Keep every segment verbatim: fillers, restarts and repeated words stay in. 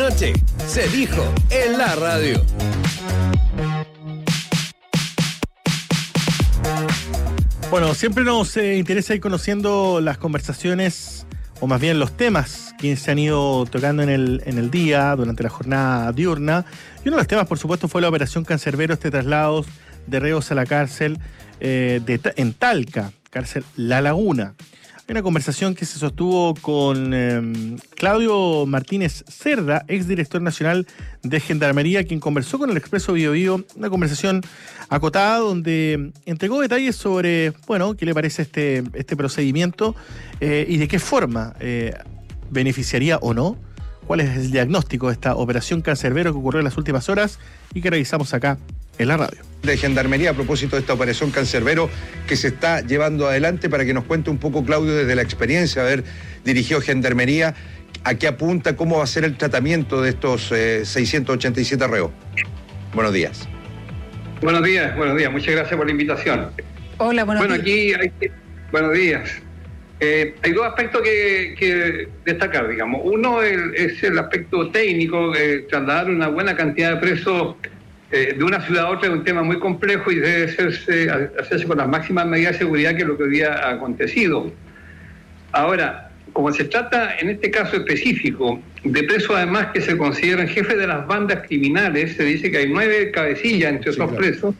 noche se dijo en la radio. Bueno, siempre nos eh, interesa ir conociendo las conversaciones, o más bien los temas que se han ido tocando en el, en el día, durante la jornada diurna. Y uno de los temas, por supuesto, fue la Operación Cancerbero, este traslado de reos a la cárcel eh, de, en Talca, cárcel La Laguna. Hay una conversación que se sostuvo con eh, Claudio Martínez Cerda, exdirector nacional de Gendarmería, quien conversó con el Expreso Bio Bio, una conversación acotada donde entregó detalles sobre, bueno, qué le parece este, este procedimiento eh, y de qué forma eh, beneficiaría o no, cuál es el diagnóstico de esta Operación Cancerbero que ocurrió en las últimas horas y que revisamos acá en la radio. De Gendarmería a propósito de esta Operación Cancerbero que se está llevando adelante, para que nos cuente un poco, Claudio, desde la experiencia de haber dirigido Gendarmería, a qué apunta, cómo va a ser el tratamiento de estos eh, seiscientos ochenta y siete reos. Buenos días. Buenos días, buenos días, muchas gracias por la invitación. Hola, buenos bueno, días. Bueno, aquí hay, buenos días. Eh, hay dos aspectos que, que destacar, digamos. Uno es, es el aspecto técnico, eh, trasladar una buena cantidad de presos eh, de una ciudad a otra es un tema muy complejo y debe hacerse, hacerse con las máximas medidas de seguridad, que es lo que hoy día ha acontecido. Ahora, como se trata en este caso específico de presos además que se consideran jefes de las bandas criminales, se dice que hay nueve cabecillas entre esos sí, claro. presos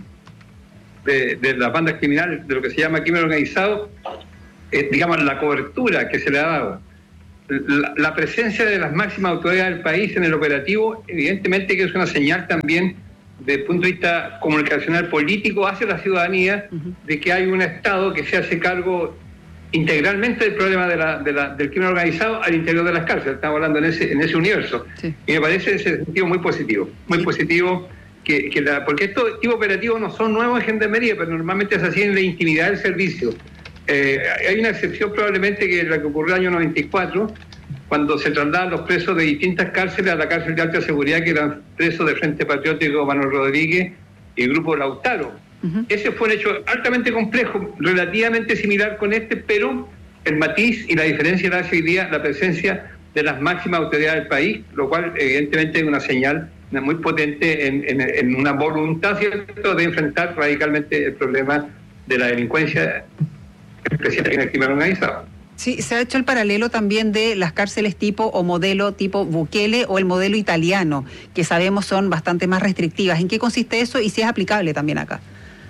de, de las bandas criminales, de lo que se llama crimen organizado, eh, digamos, la cobertura que se le ha dado, la, la presencia de las máximas autoridades del país en el operativo, evidentemente que es una señal también desde el punto de vista comunicacional político hacia la ciudadanía, uh-huh. de que hay un Estado que se hace cargo integralmente del problema de la, de la, del crimen organizado al interior de las cárceles. Estamos hablando en ese, en ese universo. Sí. Y me parece ese sentido muy positivo. Muy sí. positivo, que, que la, porque estos tipos operativos no son nuevos en Gendarmería, pero normalmente se hacían en la intimidad del servicio. Eh, hay una excepción probablemente, que es la que ocurrió en el año noventa y cuatro, cuando se trasladaban los presos de distintas cárceles a la cárcel de alta seguridad, que eran presos del Frente Patriótico Manuel Rodríguez y el Grupo Lautaro. Uh-huh. Ese fue un hecho altamente complejo, relativamente similar con este, pero el matiz y la diferencia era hoy día la presencia de las máximas autoridades del país, lo cual evidentemente es una señal muy potente en, en, en una voluntad, ¿cierto?, de enfrentar radicalmente el problema de la delincuencia, especialmente en el crimen organizado. Sí, se ha hecho el paralelo también de las cárceles tipo o modelo tipo Bukele o el modelo italiano, que sabemos son bastante más restrictivas. ¿En qué consiste eso y si es aplicable también acá?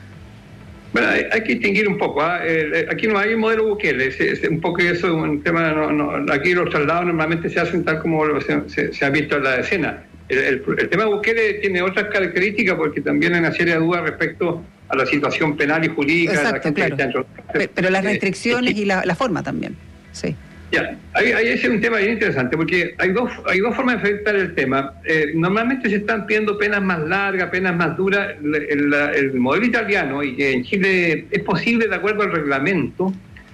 Bueno, hay, hay que distinguir un poco. ¿eh? Aquí no hay modelo Bukele, es, es un poco eso, un tema. No, no, aquí los traslados normalmente se hacen tal como se, se, se ha visto en la escena. El, el, el tema Bukele tiene otras características, porque también hay una serie de dudas respecto a la situación penal y jurídica. Exacto, de la claro. Pero, pero las restricciones eh, y la, la forma también. Sí. Ya, ahí, ahí ese es un tema bien interesante, porque hay dos, hay dos formas de enfrentar el tema. Eh, normalmente se están pidiendo penas más largas, penas más duras. El, el, el modelo italiano, y que en Chile es posible de acuerdo al reglamento,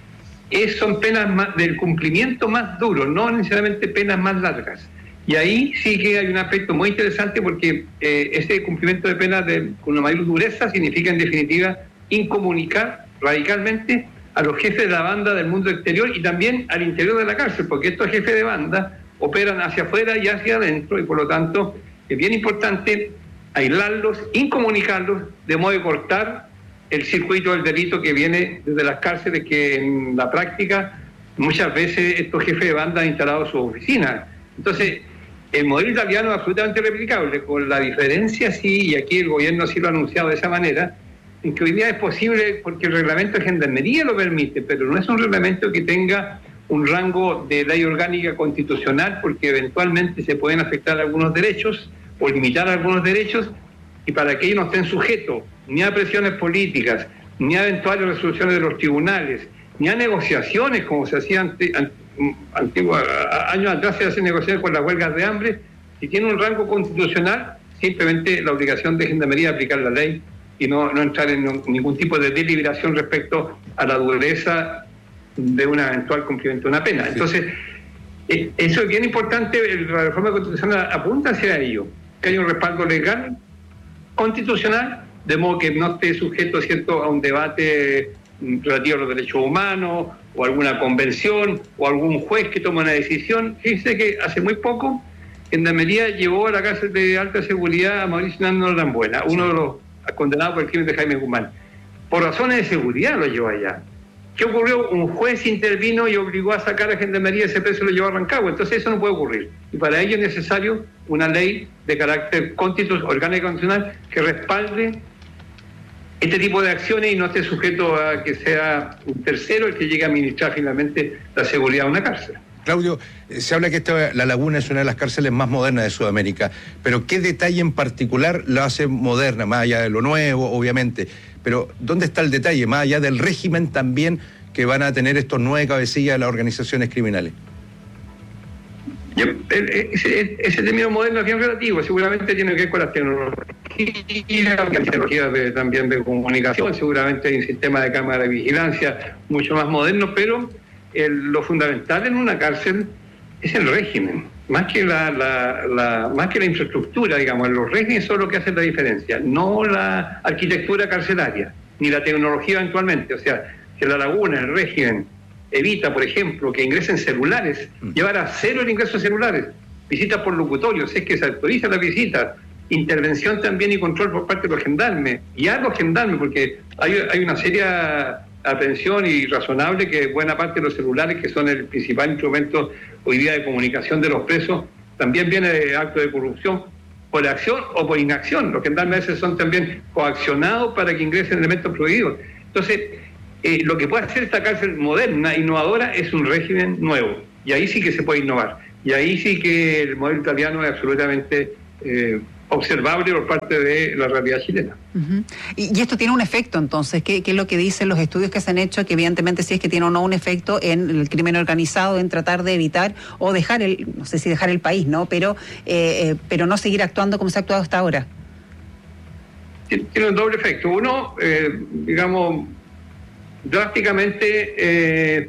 es, son penas más, del cumplimiento más duro, no necesariamente penas más largas. Y ahí sí que hay un aspecto muy interesante, porque eh, ese cumplimiento de penas de, con una mayor dureza significa en definitiva incomunicar radicalmente a los jefes de la banda del mundo exterior y también al interior de la cárcel, porque estos jefes de banda operan hacia afuera y hacia adentro, y por lo tanto es bien importante aislarlos, incomunicarlos, de modo de cortar el circuito del delito que viene desde las cárceles, que en la práctica muchas veces estos jefes de banda han instalado sus oficinas. Entonces, el modelo italiano es absolutamente replicable, con la diferencia, sí, y aquí el gobierno sí lo ha anunciado de esa manera, en que hoy día es posible, porque el reglamento de Gendarmería lo permite, pero no es un reglamento que tenga un rango de ley orgánica constitucional, porque eventualmente se pueden afectar algunos derechos o limitar algunos derechos, y para que ellos no estén sujetos ni a presiones políticas, ni a eventuales resoluciones de los tribunales, ni a negociaciones como se hacía ante, ante, antiguo, años atrás se hacen negociaciones con las huelgas de hambre. Si tiene un rango constitucional, simplemente la obligación de Gendarmería de aplicar la ley y no, no entrar en ningún tipo de deliberación respecto a la dureza de un eventual cumplimiento de una pena. Entonces, eh, eso es bien importante, la reforma constitucional apunta hacia ello, que haya un respaldo legal, constitucional, de modo que no esté sujeto, ¿cierto?, a un debate relativo a los derechos humanos, o alguna convención, o algún juez que toma una decisión. Fíjense que hace muy poco Gendarmería llevó a la cárcel de alta seguridad a Mauricio Nando Rambuena, uno de los condenados por el crimen de Jaime Guzmán. Por razones de seguridad lo llevó allá. ¿Qué ocurrió? Un juez intervino y obligó a sacar a Gendarmería, ese preso lo llevó a Rancagua. Entonces eso no puede ocurrir. Y para ello es necesario una ley de carácter constitucional, orgánica constitucional, que respalde este tipo de acciones y no esté sujeto a que sea un tercero el que llegue a administrar finalmente la seguridad de una cárcel. Claudio, se habla que esta, La Laguna es una de las cárceles más modernas de Sudamérica, pero ¿qué detalle en particular la hace moderna? Más allá de lo nuevo, obviamente, pero ¿dónde está el detalle? Más allá del régimen también que van a tener estos nueve cabecillas de las organizaciones criminales. Yo, ese, ese término moderno es bien relativo, seguramente tiene que ver con las tecnologías, tecnologías de, también de comunicación, seguramente hay un sistema de cámara de vigilancia mucho más moderno, pero el, lo fundamental en una cárcel es el régimen, más que la, la, la, más que la infraestructura, digamos, los regímenes son lo que hacen la diferencia, no la arquitectura carcelaria, ni la tecnología eventualmente, o sea, que La Laguna, el régimen, evita, por ejemplo, que ingresen celulares, mm. llevar a cero el ingreso de celulares, visitas por locutorios, es que se actualizan las visitas, intervención también y control por parte de los gendarmes, y a los gendarmes, porque hay, hay una seria atención y razonable que buena parte de los celulares, que son el principal instrumento hoy día de comunicación de los presos, también viene de actos de corrupción por acción o por inacción. Los gendarmes a veces son también coaccionados para que ingresen elementos prohibidos. Entonces, eh, lo que puede hacer esta cárcel moderna, innovadora, es un régimen nuevo. Y ahí sí que se puede innovar. Y ahí sí que el modelo italiano es absolutamente eh, observable por parte de la realidad chilena. Uh-huh. y, y esto tiene un efecto, entonces, ¿qué, qué es lo que dicen los estudios que se han hecho? Que evidentemente sí es que tiene o no un efecto en el crimen organizado, en tratar de evitar o dejar el, no sé si dejar el país, ¿no? Pero, eh, eh, pero no seguir actuando como se ha actuado hasta ahora. Tiene un doble efecto. Uno, eh, digamos, drásticamente eh,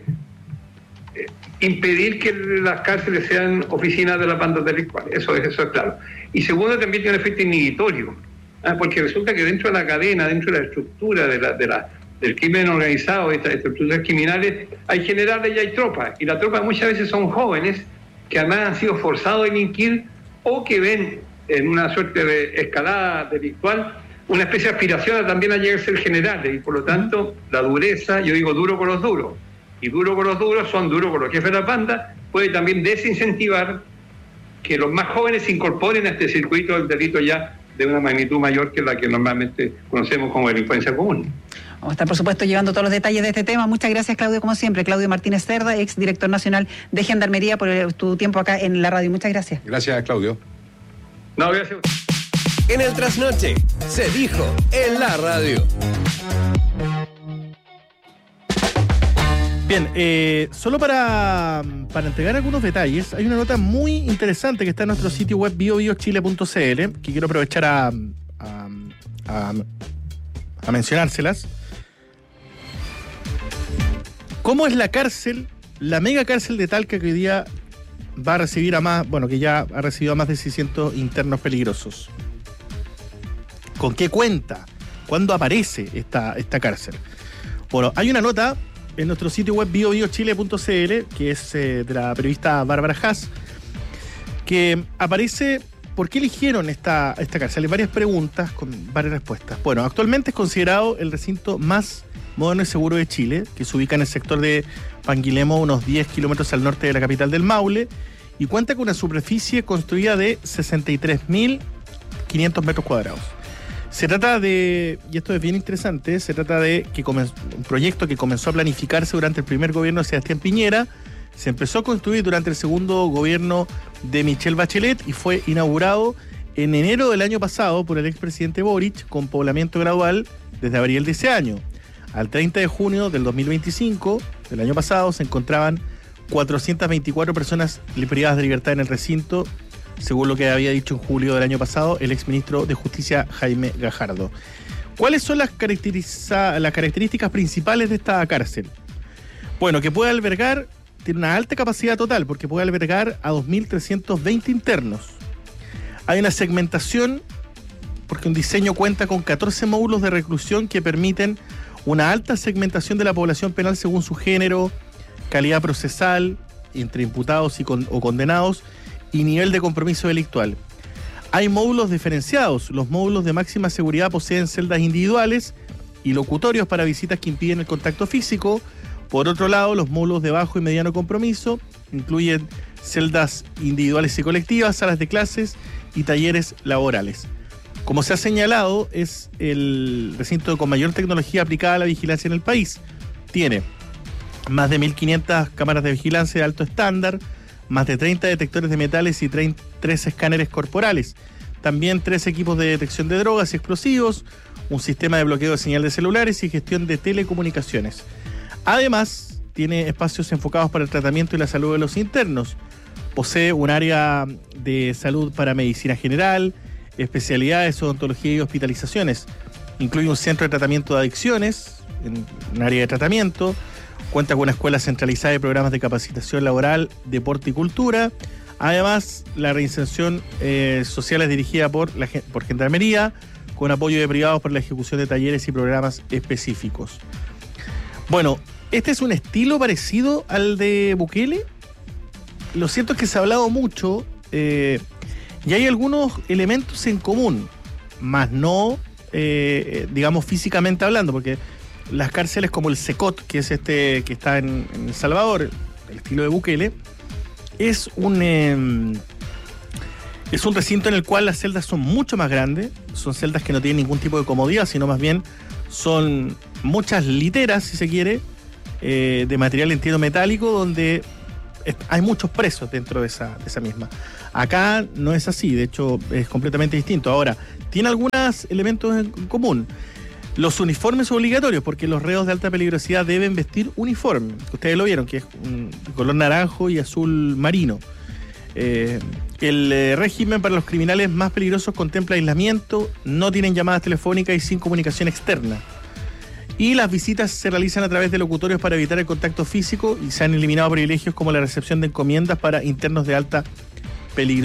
impedir que las cárceles sean oficinas de las bandas delictuales, eso es, eso es claro. Y segundo, también tiene un efecto inhibitorio, ¿eh? Porque resulta que dentro de la cadena, dentro de la estructura de la, de la, del crimen organizado, de estas estructuras criminales, hay generales y hay tropas, y las tropas muchas veces son jóvenes que además han sido forzados a delinquir o que ven en una suerte de escalada delictual una especie de aspiración a también a llegar a ser generales, y por lo tanto la dureza, yo digo duro con los duros, y duro con los duros son duros con los jefes de la banda, puede también desincentivar que los más jóvenes se incorporen a este circuito del delito ya de una magnitud mayor que la que normalmente conocemos como delincuencia común. Vamos a estar, por supuesto, llevando todos los detalles de este tema. Muchas gracias, Claudio, como siempre. Claudio Martínez Cerda, ex director nacional de Gendarmería, por tu tiempo acá en la radio. Muchas gracias. Gracias, Claudio. No, gracias. En el Trasnoche, se dijo en la radio. Bien, eh, solo para, para entregar algunos detalles, hay una nota muy interesante que está en nuestro sitio web bio bio chile punto c l, que quiero aprovechar a, a, a, a mencionárselas. ¿Cómo es la cárcel, la mega cárcel de Talca, que hoy día va a recibir a más, bueno, que ya ha recibido a más de seiscientos internos peligrosos? ¿Con qué cuenta? ¿Cuándo aparece esta, esta cárcel? Bueno, hay una nota en nuestro sitio web bio bio chile punto c l, que es eh, de la periodista Bárbara Haas, que aparece por qué eligieron esta, esta cárcel. Hay varias preguntas con varias respuestas. Bueno, actualmente es considerado el recinto más moderno y seguro de Chile, que se ubica en el sector de Panguilemo, unos diez kilómetros al norte de la capital del Maule, y cuenta con una superficie construida de sesenta y tres mil quinientos metros cuadrados. Se trata de, y esto es bien interesante, se trata de que comenzó, un proyecto que comenzó a planificarse durante el primer gobierno de Sebastián Piñera, se empezó a construir durante el segundo gobierno de Michelle Bachelet y fue inaugurado en enero del año pasado por el expresidente Boric, con poblamiento gradual desde abril de ese año. Al treinta de junio del dos mil veinticinco, del año pasado, se encontraban cuatrocientas veinticuatro personas privadas de libertad en el recinto, según lo que había dicho en julio del año pasado el exministro de Justicia Jaime Gajardo. ¿Cuáles son las, caracteriza- las características principales de esta cárcel? Bueno, que puede albergar, tiene una alta capacidad total, porque puede albergar a dos mil trescientos veinte internos. Hay una segmentación, porque un diseño cuenta con catorce módulos de reclusión que permiten una alta segmentación de la población penal según su género, calidad procesal, entre imputados y con, o condenados, y nivel de compromiso delictual. Hay módulos diferenciados. Los módulos de máxima seguridad poseen celdas individuales y locutorios para visitas que impiden el contacto físico. Por otro lado, los módulos de bajo y mediano compromiso incluyen celdas individuales y colectivas, salas de clases y talleres laborales. Como se ha señalado, es el recinto con mayor tecnología aplicada a la vigilancia en el país. Tiene más de mil quinientas cámaras de vigilancia de alto estándar, más de treinta detectores de metales y tres escáneres corporales. También tres equipos de detección de drogas y explosivos, un sistema de bloqueo de señal de celulares y gestión de telecomunicaciones. Además, tiene espacios enfocados para el tratamiento y la salud de los internos. Posee un área de salud para medicina general, especialidades, odontología y hospitalizaciones. Incluye un centro de tratamiento de adicciones, en un área de tratamiento. Cuenta con una escuela centralizada de programas de capacitación laboral, deporte y cultura. Además, la reinserción eh, social es dirigida por, la, por Gendarmería, con apoyo de privados para la ejecución de talleres y programas específicos. Bueno, este es un estilo parecido al de Bukele. Lo cierto es que se ha hablado mucho eh, y hay algunos elementos en común, más no, eh, digamos, físicamente hablando, porque las cárceles como el Secot, que es este que está en, en El Salvador, el estilo de Bukele, es un eh, es un recinto en el cual las celdas son mucho más grandes, son celdas que no tienen ningún tipo de comodidad, sino más bien son muchas literas, si se quiere, eh, de material entiendo metálico, donde hay muchos presos dentro de esa, de esa misma. Acá no es así, de hecho es completamente distinto. Ahora, tiene algunos elementos en común. Los uniformes obligatorios, porque los reos de alta peligrosidad deben vestir uniforme. Ustedes lo vieron, que es un color naranjo y azul marino. Eh, el eh, régimen para los criminales más peligrosos contempla aislamiento, no tienen llamadas telefónicas y sin comunicación externa. Y las visitas se realizan a través de locutorios para evitar el contacto físico y se han eliminado privilegios como la recepción de encomiendas para internos de alta peligrosidad.